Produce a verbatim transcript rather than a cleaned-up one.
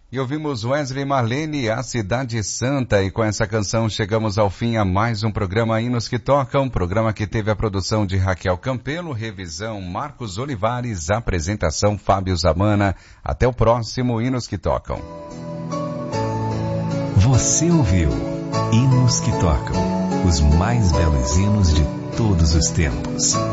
E ouvimos Wesley Marlene, A Cidade Santa, e com essa canção chegamos ao fim a mais um programa Hinos que Tocam, programa que teve a produção de Raquel Campelo, revisão Marcos Olivares, apresentação Fábio Zamana. Até o próximo Hinos que Tocam. Você ouviu Hinos que Tocam, os mais belos hinos de todos os tempos.